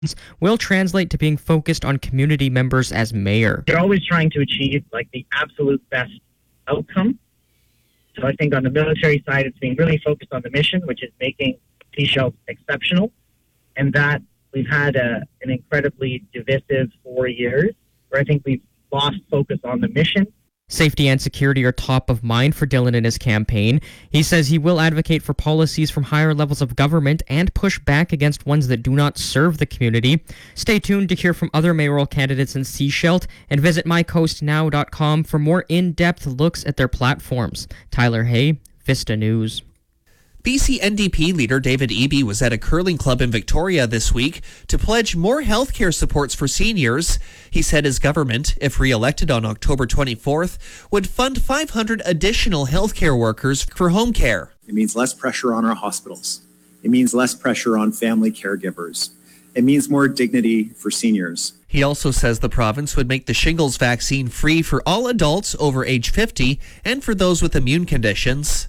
will translate to being focused on community members as mayor. They're always trying to achieve the absolute best outcome. So I think on the military side, it's being really focused on the mission, which is making Sechelt exceptional. And that we've had an incredibly divisive 4 years where I think we've lost focus on the mission. Safety and security are top of mind for Dillon in his campaign. He says he will advocate for policies from higher levels of government and push back against ones that do not serve the community. Stay tuned to hear from other mayoral candidates in Sechelt and visit mycoastnow.com for more in-depth looks at their platforms. Tyler Hay, Vista News. BC NDP leader David Eby was at a curling club in Victoria this week to pledge more healthcare supports for seniors. He said his government, if re-elected on October 24th, would fund 500 additional healthcare workers for home care. It means less pressure on our hospitals. It means less pressure on family caregivers. It means more dignity for seniors. He also says the province would make the shingles vaccine free for all adults over age 50 and for those with immune conditions.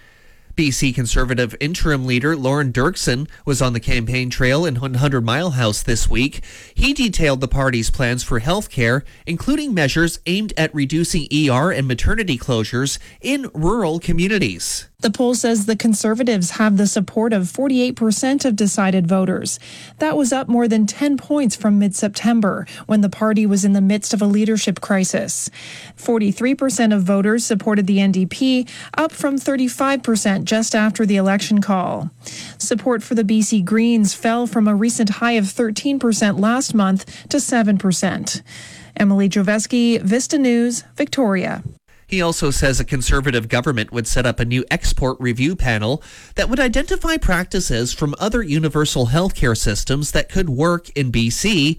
BC Conservative interim leader Lauren Dirksen was on the campaign trail in 100 Mile House this week. He detailed the party's plans for health care, including measures aimed at reducing ER and maternity closures in rural communities. The poll says the Conservatives have the support of 48% of decided voters. That was up more than 10 points from mid-September, when the party was in the midst of a leadership crisis. 43% of voters supported the NDP, up from 35% just after the election call. Support for the BC Greens fell from a recent high of 13% last month to 7%. Emily Joveski, Vista News, Victoria. He also says a Conservative government would set up a new export review panel that would identify practices from other universal healthcare systems that could work in BC.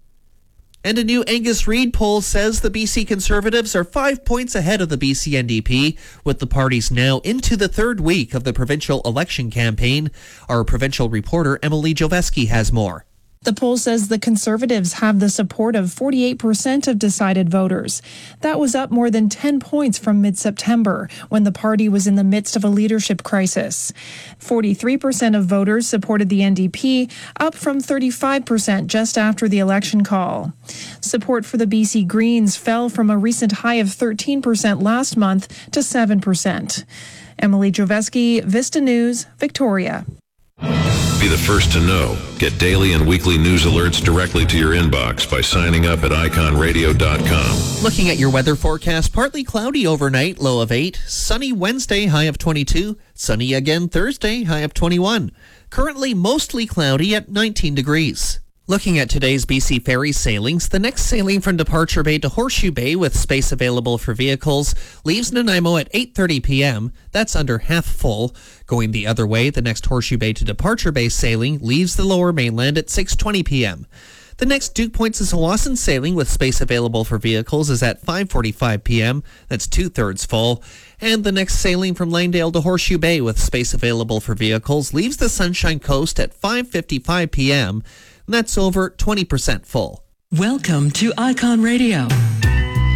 And a new Angus Reid poll says the BC Conservatives are 5 points ahead of the BC NDP, with the parties now into the third week of the provincial election campaign. Our provincial reporter Emily Joveski has more. The poll says the Conservatives have the support of 48% of decided voters. That was up more than 10 points from mid-September, when the party was in the midst of a leadership crisis. 43% of voters supported the NDP, up from 35% just after the election call. Support for the BC Greens fell from a recent high of 13% last month to 7%. Emily Joveski, Vista News, Victoria. Be the first to know. Get daily and weekly news alerts directly to your inbox by signing up at iconradio.com. Looking at your weather forecast, partly cloudy overnight, low of 8. Sunny Wednesday, high of 22. Sunny again Thursday, high of 21. Currently mostly cloudy at 19 degrees. Looking at today's BC Ferry sailings, the next sailing from Departure Bay to Horseshoe Bay with space available for vehicles leaves Nanaimo at 8:30 p.m. That's under half full. Going the other way, the next Horseshoe Bay to Departure Bay sailing leaves the Lower Mainland at 6:20 p.m. The next Duke Point to Tsawwassen sailing with space available for vehicles is at 5:45 p.m. That's 2/3 full. And the next sailing from Langdale to Horseshoe Bay with space available for vehicles leaves the Sunshine Coast at 5:55 p.m. That's over 20% full. Welcome to Icon Radio.